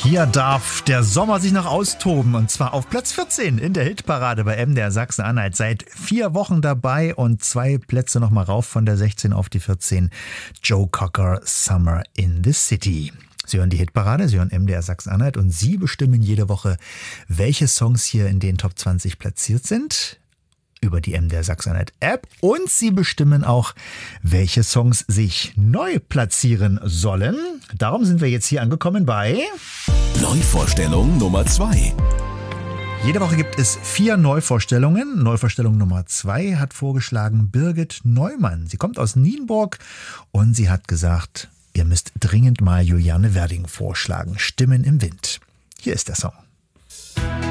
Hier darf der Sommer sich noch austoben, und zwar auf Platz 14 in der Hitparade bei MDR Sachsen-Anhalt. Seit 4 Wochen dabei und 2 Plätze noch mal rauf von der 16 auf die 14. Joe Cocker, Summer in the City. Sie hören die Hitparade, Sie hören MDR Sachsen-Anhalt und Sie bestimmen jede Woche, welche Songs hier in den Top 20 platziert sind über die MDR Sachsen-Anhalt App, und Sie bestimmen auch, welche Songs sich neu platzieren sollen. Darum sind wir jetzt hier angekommen bei Neuvorstellung Nummer 2. Jede Woche gibt es 4 Neuvorstellungen. Neuvorstellung Nummer 2 hat vorgeschlagen Birgit Neumann. Sie kommt aus Nienburg und sie hat gesagt, ihr müsst dringend mal Juliane Werding vorschlagen. Stimmen im Wind. Hier ist der Song.